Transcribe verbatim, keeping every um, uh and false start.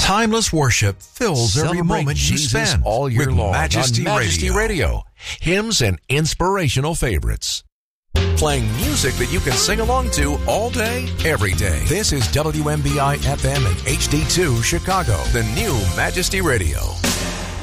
Timeless worship fills every Celebrate moment you Jesus spend all year with long Majesty, on Majesty Radio. Radio. Hymns and inspirational favorites. Playing music that you can sing along to all day, every day. This is W M B I F M and H D two Chicago, the new Majesty Radio.